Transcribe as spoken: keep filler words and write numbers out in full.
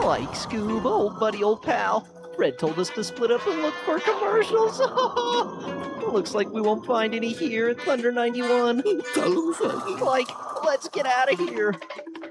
Like Scoob, old buddy, old pal. Red told us to split up and look for commercials. Looks like we won't find any here at Thunder ninety-one. Like, let's get out of here.